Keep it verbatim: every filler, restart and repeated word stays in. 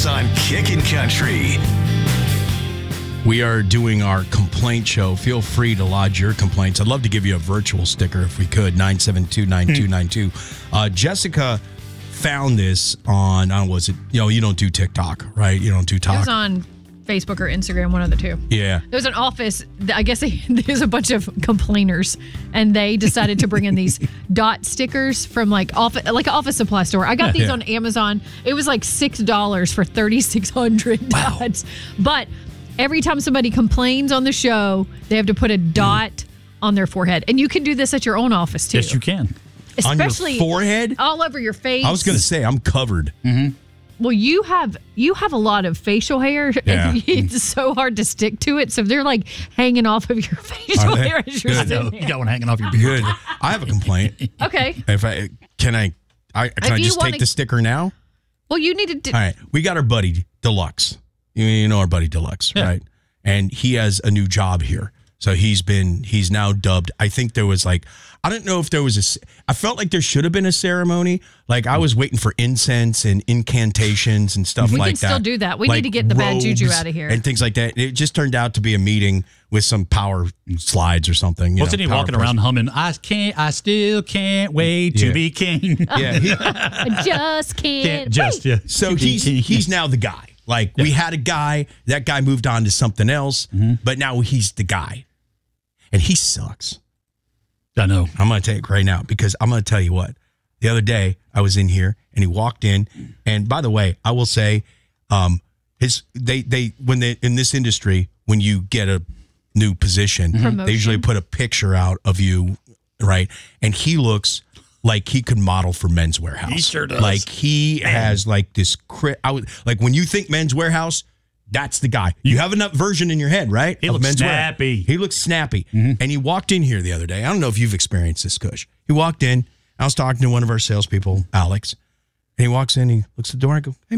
on Kickin' Country. We are doing our complaint show. Feel free to lodge your complaints. I'd love to give you a virtual sticker if we could. nine seven two, nine two nine two. Uh, Jessica found this on, I don't know, was it, you know, you don't do TikTok, right? You don't do It talk. was on Facebook or Instagram, one of the two. Yeah. There was an office, I guess they, there's a bunch of complainers, and they decided to bring in these dot stickers from like office, like an office supply store. I got these Yeah. on Amazon. It was like six dollars for thirty-six hundred dots. But every time somebody complains on the show, they have to put a dot mm. on their forehead. And you can do this at your own office, too. Yes, you can. Especially on your forehead? All over your face. I was going to say, I'm covered. Mm-hmm. Well, you have you have a lot of facial hair. Yeah. And it's so hard to stick to it. So they're like hanging off of your facial hair as you're Good. sitting You there. got one hanging off your beard. Good. I have a complaint. Okay. If I Can I, I can If I you just wanna- take the sticker now? Well, you need to do. All right. We got our buddy Deluxe. You, you know our buddy Deluxe, Yeah. right? And he has a new job here. So he's been, he's now dubbed. I think there was like, I don't know if there was a, c- I felt like there should have been a ceremony. Like I was waiting for incense and incantations and stuff We like can that. still do that. We Like need to get the bad juju robes out of here. and things like that. It just turned out to be a meeting with some power slides or something. You Wasn't know, he power walking person. around humming, I can't, I still can't wait to Yeah. be king. Yeah. he- I just can't. Can't just, yeah. So To be he's king. he's now the guy. Like we had a guy, that guy moved on to something else, Mm-hmm. but now he's the guy. And he sucks. I know. I'm going to tell you right now because I'm going to tell you what. The other day I was in here and he walked in, and by the way, I will say, um, his they they when they in this industry when you get a new position, Promotion. they usually put a picture out of you, right? And he looks like he could model for Men's Warehouse. He sure does. Like he has like this cri- I would, like when you think Men's Warehouse, that's the guy. You have enough version in your head, right? He Of looks Men's Warehouse. snappy. He looks snappy. And he walked in here the other day. I don't know if you've experienced this, Kush. He walked in. I was talking to one of our salespeople, Alex. And he walks in. He looks at the door. I go, hey,